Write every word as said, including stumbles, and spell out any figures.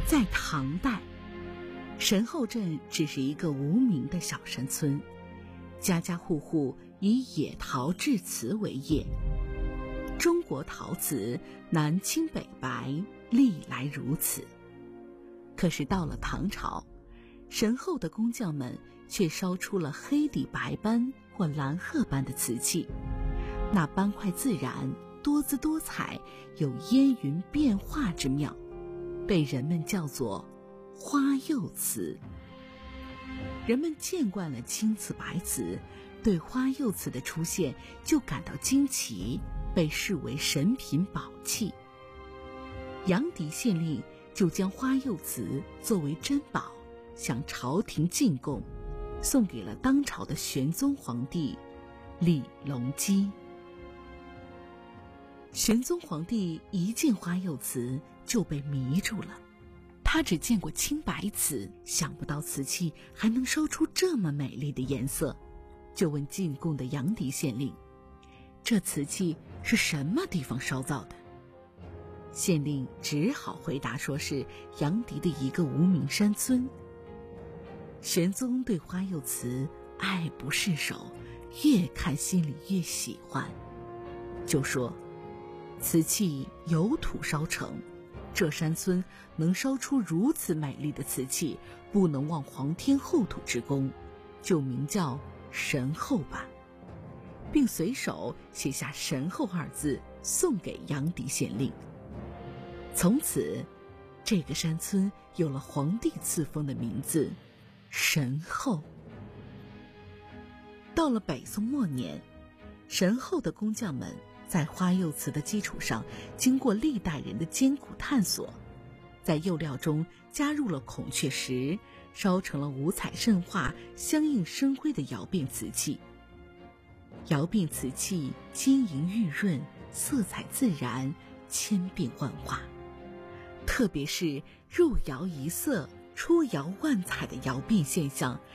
在唐代，神后镇只是一个无名的小山村，家家户户以野陶制瓷为业。中国陶瓷南青北白，历来如此。可是到了唐朝，神后的工匠们却烧出了黑底白斑或蓝褐斑的瓷器，那斑块自然，多姿多彩，有烟云变化之妙，被人们叫做花釉瓷。人们见惯了青瓷白瓷，对花釉瓷的出现就感到惊奇，被视为神品宝器。杨迪县令就将花釉瓷作为珍宝向朝廷进贡，送给了当朝的玄宗皇帝李隆基。玄宗皇帝一见花釉瓷就被迷住了，他只见过青白瓷，想不到瓷器还能烧出这么美丽的颜色，就问进贡的杨迪县令，这瓷器是什么地方烧造的？县令只好回答说是杨迪的一个无名山村。玄宗对花釉瓷爱不释手，越看心里越喜欢，就说瓷器有土烧成，这山村能烧出如此美丽的瓷器，不能忘皇天厚土之功，就名叫神后吧，并随手写下神后二字送给杨迪县令。从此这个山村有了皇帝赐封的名字神后。到了北宋末年，神后的工匠们在花釉瓷的基础上，经过历代人的艰苦探索，在釉料中加入了孔雀石，烧成了五彩盛化、相映生辉的窑变瓷器。窑变瓷器晶莹玉润，色彩自然，千变万化。特别是入窑一色出窑万彩的窑变现象，